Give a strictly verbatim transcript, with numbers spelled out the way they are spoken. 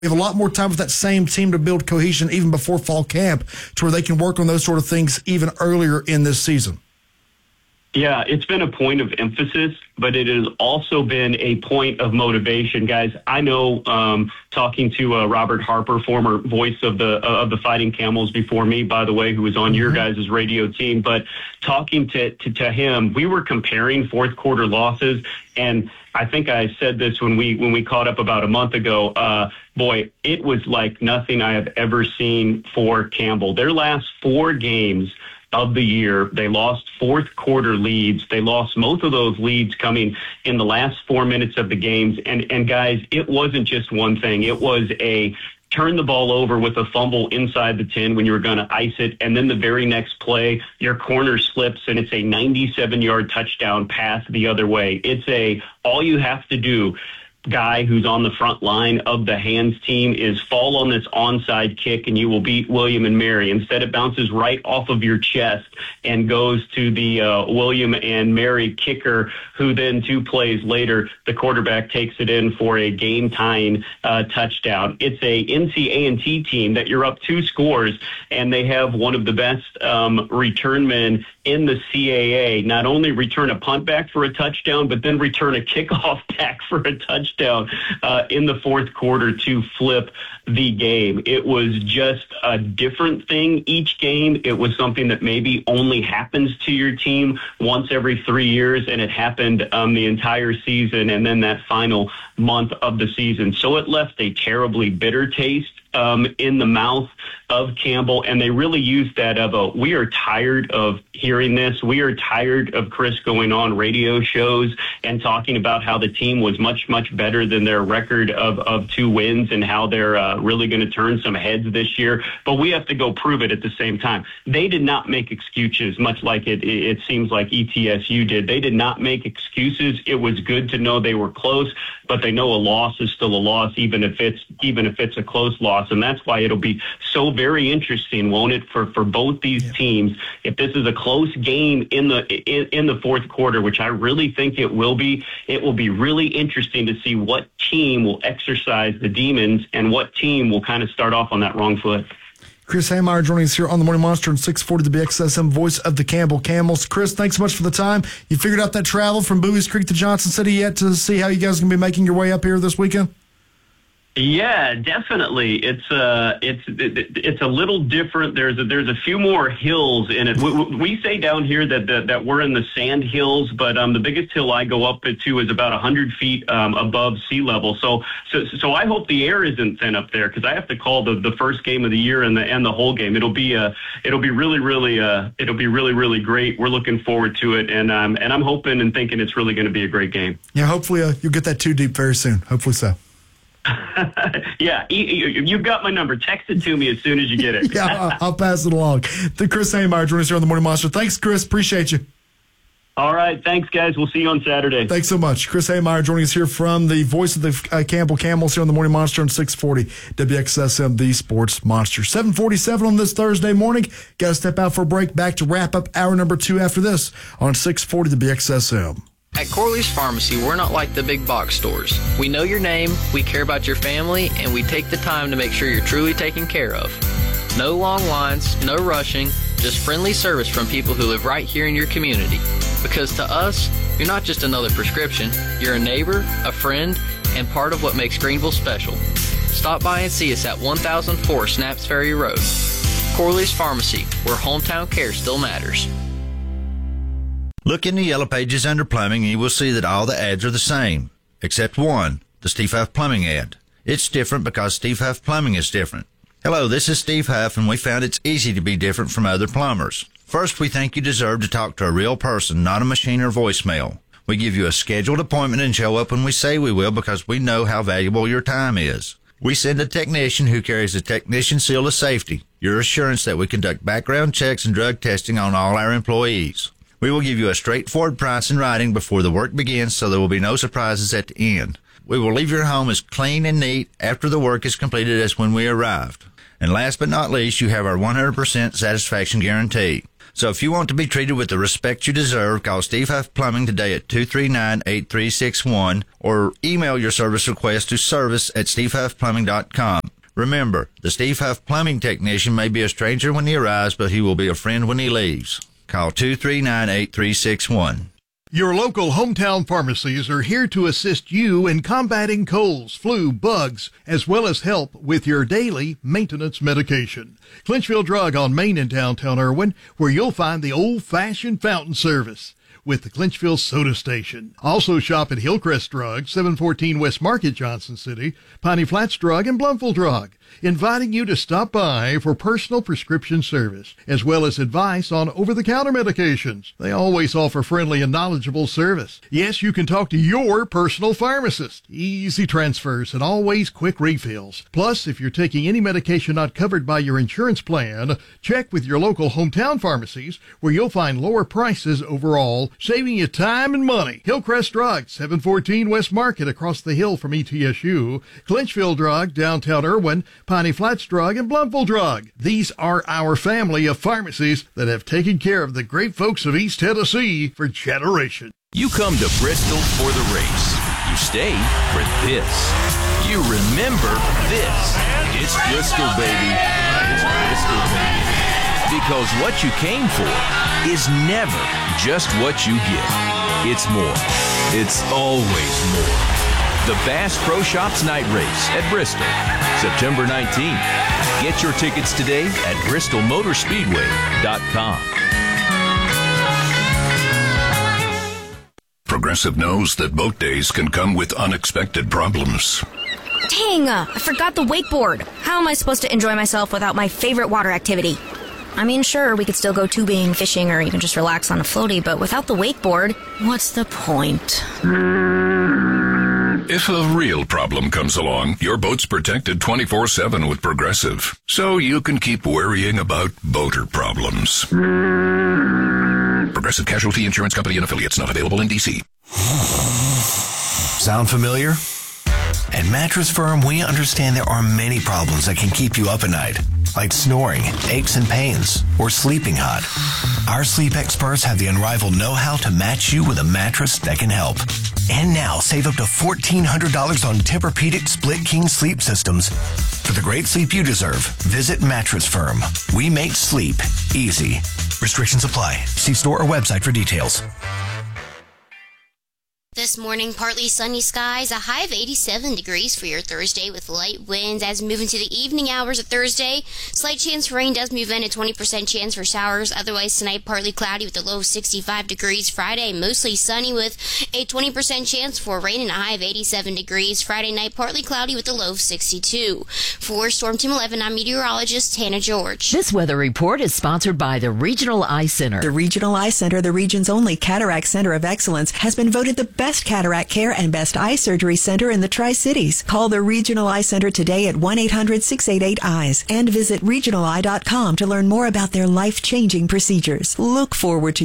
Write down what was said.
We have a lot more time with that same team to build cohesion even before fall camp to where they can work on those sort of things even earlier in this season. Yeah, it's been a point of emphasis, but it has also been a point of motivation, guys. I know, um, talking to uh, Robert Harper, former voice of the uh, of the Fighting Camels before me, by the way, who was on mm-hmm. your guys' radio team, but talking to, to to him, we were comparing fourth quarter losses, and I think I said this when we when we caught up about a month ago. Uh, boy, it was like nothing I have ever seen for Campbell. Their last four games of the year, they lost fourth quarter leads. They lost most of those leads coming in the last four minutes of the games. And, and guys, it wasn't just one thing. It was a turn the ball over with a fumble inside the ten when you were going to ice it. And then the very next play, your corner slips and it's a ninety-seven yard touchdown pass the other way. It's a, all you have to do, guy who's on the front line of the hands team, is fall on this onside kick and you will beat William and Mary. Instead, it bounces right off of your chest and goes to the uh, William and Mary kicker, who then two plays later, the quarterback takes it in for a game-tying uh, touchdown. It's a N C A and T team that you're up two scores, and they have one of the best um, return men in the C A A. Not only return a punt back for a touchdown, but then return a kickoff back for a touchdown uh, in the fourth quarter to flip the game. It was just a different thing each game. It was something that maybe only happens to your team once every three years, and it happened um, the entire season and then that final month of the season. So it left a terribly bitter taste um, in the mouth of Campbell, and they really used that of a, we are tired of hearing this. We are tired of Chris going on radio shows and talking about how the team was much, much better than their record of, of two wins and how they're uh, really going to turn some heads this year. But we have to go prove it at the same time. They did not make excuses, much like it, it seems like E T S U did. They did not make excuses. It was good to know they were close, but they know a loss is still a loss, even if it's, even if it's a close loss. And that's why it'll be so very interesting, won't it, for, for both these yeah. teams. If this is a close game in the in, in the fourth quarter, which I really think it will be, it will be really interesting to see what team will exercise the demons and what team will kind of start off on that wrong foot. Chris Haymeyer joining us here on the Morning Monster on six forty the B X S M, voice of the Campbell Camels. Chris, thanks so much for the time. You figured out that travel from Bowie's Creek to Johnson City yet to see how you guys are going to be making your way up here this weekend? Yeah, definitely. It's uh, it's it, it's a little different. There's a, there's a few more hills in it. We, we say down here that, that that we're in the sand hills, but um, the biggest hill I go up to is about one hundred feet um, above sea level. So so so I hope the air isn't thin up there, because I have to call the, the first game of the year and the and the whole game. It'll be uh it'll be really really uh it'll be really really great. We're looking forward to it, and um and I'm hoping and thinking it's really going to be a great game. Yeah, hopefully uh, you'll get that two deep very soon. Hopefully so. Yeah, you've got my number. Text it to me as soon as you get it. Yeah, I'll, I'll pass it along. The Chris Haymeyer joining us here on the Morning Monster. Thanks, Chris. Appreciate you. All right. Thanks, guys. We'll see you on Saturday. Thanks so much. Chris Haymeyer joining us here from the voice of the uh, Campbell Camels here on the Morning Monster on six forty W X S M, the Sports Monster. seven forty-seven on this Thursday morning. Got to step out for a break. Back to wrap up hour number two after this on six forty the B X S M. At Corley's Pharmacy, we're not like the big box stores. We know your name, we care about your family, and we take the time to make sure you're truly taken care of. No long lines, no rushing, just friendly service from people who live right here in your community. Because to us, you're not just another prescription, you're a neighbor, a friend, and part of what makes Greenville special. Stop by and see us at one thousand four Snaps Ferry Road. Corley's Pharmacy, where hometown care still matters. Look in the Yellow Pages under Plumbing and you will see that all the ads are the same, except one, the Steve Huff Plumbing ad. It's different because Steve Huff Plumbing is different. Hello, this is Steve Huff, and we found it's easy to be different from other plumbers. First, we think you deserve to talk to a real person, not a machine or voicemail. We give you a scheduled appointment and show up when we say we will because we know how valuable your time is. We send a technician who carries a technician seal of safety, your assurance that we conduct background checks and drug testing on all our employees. We will give you a straightforward price in writing before the work begins, so there will be no surprises at the end. We will leave your home as clean and neat after the work is completed as when we arrived. And last but not least, you have our one hundred percent satisfaction guarantee. So if you want to be treated with the respect you deserve, call Steve Huff Plumbing today at two three nine, eight three six one or email your service request to service at steve huff plumbing dot com. Remember, the Steve Huff Plumbing technician may be a stranger when he arrives, but he will be a friend when he leaves. Call two three nine, eight three six one. Your local hometown pharmacies are here to assist you in combating colds, flu, bugs, as well as help with your daily maintenance medication. Clinchfield Drug on Main in downtown Irwin, where you'll find the old-fashioned fountain service with the Clinchfield Soda Station. Also shop at Hillcrest Drug, seven fourteen West Market, Johnson City, Piney Flats Drug, and Blumville Drug, inviting you to stop by for personal prescription service, as well as advice on over-the-counter medications. They always offer friendly and knowledgeable service. Yes, you can talk to your personal pharmacist. Easy transfers and always quick refills. Plus, if you're taking any medication not covered by your insurance plan, check with your local hometown pharmacies, where you'll find lower prices overall, saving you time and money. Hillcrest Drug, seven fourteen West Market, across the hill from E T S U. Clinchfield Drug, downtown Irwin, Piney Flats Drug, and Blumville Drug. These are our family of pharmacies that have taken care of the great folks of East Tennessee for generations. You come to Bristol for the race. You stay for this. You remember this. It's Bristol, baby. It's Bristol, baby. Because what you came for is never just what you get. It's more. It's always more. The Bass Pro Shops Night Race at Bristol, September nineteenth. Get your tickets today at bristol motor speedway dot com. Progressive knows that boat days can come with unexpected problems. Dang, uh, I forgot the wakeboard. How am I supposed to enjoy myself without my favorite water activity? I mean, sure, we could still go tubing, fishing, or even just relax on a floaty, but without the wakeboard, what's the point? If a real problem comes along, your boat's protected twenty-four seven with Progressive, so you can keep worrying about boater problems. Progressive Casualty Insurance Company and Affiliates, not available in D C. Sound familiar? At Mattress Firm, we understand there are many problems that can keep you up at night, like snoring, aches and pains, or sleeping hot. Our sleep experts have the unrivaled know-how to match you with a mattress that can help. And now, save up to fourteen hundred dollars on Tempur-Pedic Split King sleep systems. For the great sleep you deserve, visit Mattress Firm. We make sleep easy. Restrictions apply. See store or website for details. This morning, partly sunny skies, a high of eighty-seven degrees for your Thursday with light winds. As we move into the evening hours of Thursday, slight chance for rain does move in, a twenty percent chance for showers. Otherwise, tonight, partly cloudy with a low of sixty-five degrees. Friday, mostly sunny with a twenty percent chance for rain and a high of eighty-seven degrees. Friday night, partly cloudy with a low of sixty-two. For Storm Team eleven, I'm meteorologist Hannah George. This weather report is sponsored by the Regional Eye Center. The Regional Eye Center, the region's only cataract center of excellence, has been voted the best cataract care and best eye surgery center in the Tri-Cities. Call the Regional Eye Center today at one eight hundred, six eight eight, eyes and visit regional eye dot com to learn more about their life-changing procedures. Look forward to